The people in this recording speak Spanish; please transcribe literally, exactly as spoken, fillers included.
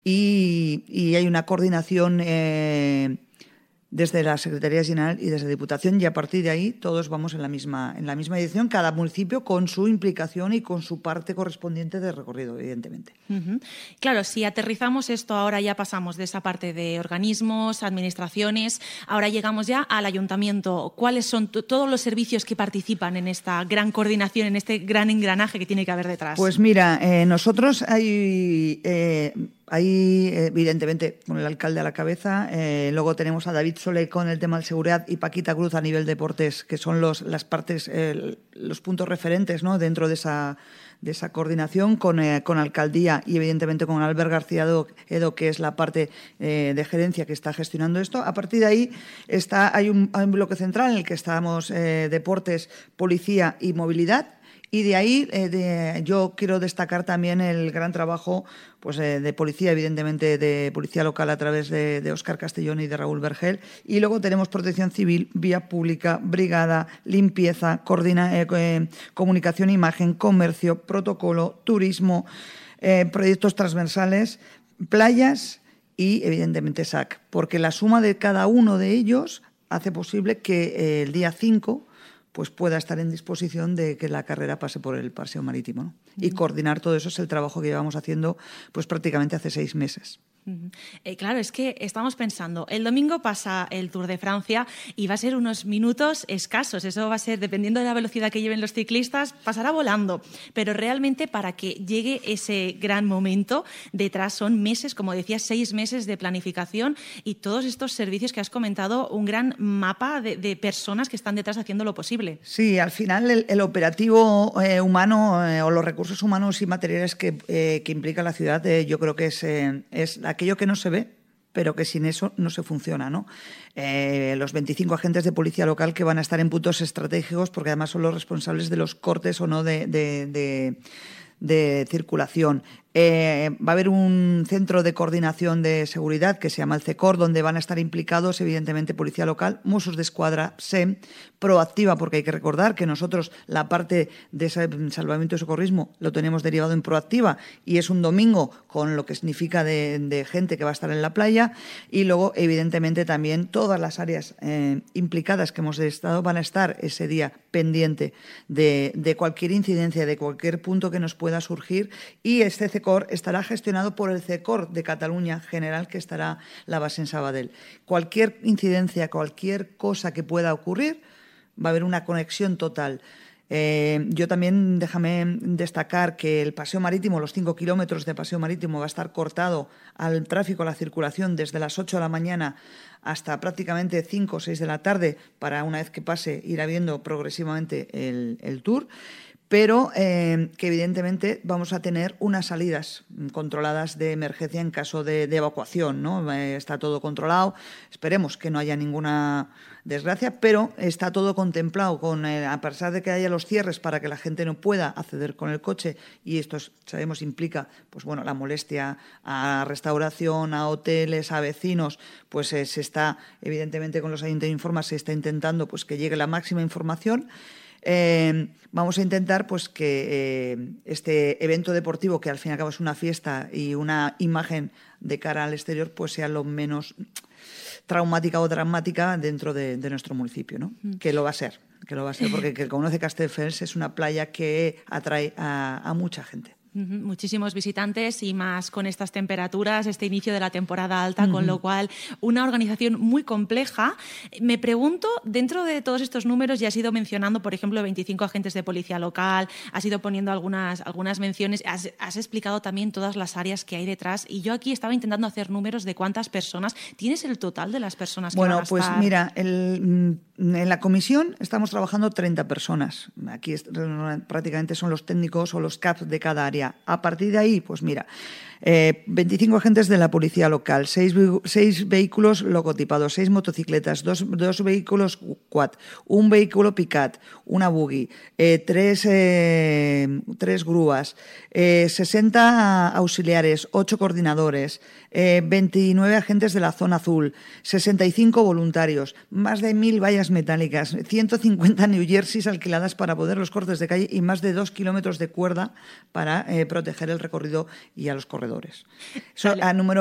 y, y hay una coordinación eh, desde la Secretaría General y desde la Diputación, y a partir de ahí todos vamos en la misma en la misma dirección, cada municipio con su implicación y con su parte correspondiente de recorrido, evidentemente. Uh-huh. Claro, si aterrizamos esto, ahora ya pasamos de esa parte de organismos, administraciones, ahora llegamos ya al ayuntamiento. ¿Cuáles son t- todos los servicios que participan en esta gran coordinación, en este gran engranaje que tiene que haber detrás? Pues mira, eh, nosotros hay... Eh, Ahí, evidentemente, con el alcalde a la cabeza. Eh, luego tenemos a David Sole con el tema de seguridad y Paquita Cruz a nivel deportes, que son los, las partes, eh, los puntos referentes, ¿no?, dentro de esa, de esa coordinación con, eh, con alcaldía y, evidentemente, con Albert García Edo, que es la parte eh, de gerencia que está gestionando esto. A partir de ahí está, hay, un, hay un bloque central en el que estamos eh, deportes, policía y movilidad. Y de ahí eh, de, yo quiero destacar también el gran trabajo pues, eh, de policía, evidentemente de policía local a través de, de Óscar Castellón y de Raúl Vergel. Y luego tenemos protección civil, vía pública, brigada, limpieza, coordina, eh, eh, comunicación, imagen, comercio, protocolo, turismo, eh, proyectos transversales, playas y evidentemente S A C. Porque la suma de cada uno de ellos hace posible que eh, el día cinco... pues pueda estar en disposición de que la carrera pase por el paseo marítimo, ¿no? Uh-huh. Y coordinar todo eso es el trabajo que llevamos haciendo pues prácticamente hace seis meses. Uh-huh. Eh, claro, es que estamos pensando, el domingo pasa el Tour de Francia y va a ser unos minutos escasos, eso va a ser, dependiendo de la velocidad que lleven los ciclistas, pasará volando, pero realmente para que llegue ese gran momento, detrás son meses, como decías, seis meses de planificación y todos estos servicios que has comentado, un gran mapa de, de personas que están detrás haciendo lo posible. Sí, al final el, el operativo eh, humano eh, o los recursos humanos y materiales que, eh, que implica la ciudad, eh, yo creo que es, eh, es aquello que no se ve, pero que sin eso no se funciona, ¿no? Eh, los veinticinco agentes de policía local que van a estar en puntos estratégicos, porque además son los responsables de los cortes o no de, de, de, de circulación. Eh, va a haber un centro de coordinación de seguridad que se llama el CECOR, donde van a estar implicados, evidentemente, Policía Local, Mossos d'Esquadra, S E M, Proactiva, porque hay que recordar que nosotros la parte de salvamento y socorrismo lo tenemos derivado en Proactiva y es un domingo con lo que significa de, de gente que va a estar en la playa y luego, evidentemente, también todas las áreas eh, implicadas que hemos estado van a estar ese día pendiente de, de cualquier incidencia, de cualquier punto que nos pueda surgir y este CECOR estará gestionado por el CECOR de Cataluña General, que estará la base en Sabadell. Cualquier incidencia, cualquier cosa que pueda ocurrir, va a haber una conexión total. Eh, yo también déjame destacar que el paseo marítimo, los cinco kilómetros de paseo marítimo va a estar cortado al tráfico, a la circulación desde las ocho de la mañana hasta prácticamente cinco o seis de la tarde para una vez que pase ir habiendo progresivamente el, el tour. Pero eh, que evidentemente vamos a tener unas salidas controladas de emergencia en caso de, de evacuación, ¿no? Eh, está todo controlado, esperemos que no haya ninguna desgracia, pero está todo contemplado, con eh, a pesar de que haya los cierres para que la gente no pueda acceder con el coche, y esto sabemos implica pues bueno, la molestia a restauración, a hoteles, a vecinos, pues eh, se está, evidentemente con los ayuntamientos de Informa, se está intentando pues que llegue la máxima información. Eh, vamos a intentar pues que eh, este evento deportivo, que al fin y al cabo es una fiesta y una imagen de cara al exterior, pues sea lo menos traumática o dramática dentro de, de nuestro municipio, ¿no? Mm. Que lo va a ser, que lo va a ser, porque el que conoce Castelldefels es una playa que atrae a, a mucha gente. Uh-huh. Muchísimos visitantes y más con estas temperaturas, este inicio de la temporada alta, uh-huh. Con lo cual una organización muy compleja. Me pregunto, dentro de todos estos números, ya has ido mencionando, por ejemplo, veinticinco agentes de policía local, has ido poniendo algunas, algunas menciones, has, has explicado también todas las áreas que hay detrás y yo aquí estaba intentando hacer números de cuántas personas. ¿Tienes el total de las personas que bueno, van a pues estar? mira, el, en la comisión estamos trabajando treinta personas. Aquí es, prácticamente son los técnicos o los C A P de cada área. A partir de ahí, pues mira, eh, veinticinco agentes de la policía local, seis vehículos logotipados, seis motocicletas, dos, dos vehículos quad, un vehículo picat, una buggy, eh, tres, eh, tres grúas, eh, sesenta auxiliares, ocho coordinadores, eh, veintinueve agentes de la zona azul, sesenta y cinco voluntarios, más de mil vallas metálicas, ciento cincuenta New Jerseys alquiladas para poder los cortes de calle y más de dos kilómetros de cuerda para eh, proteger el recorrido y a los corredores. corredores. So, Vale. a número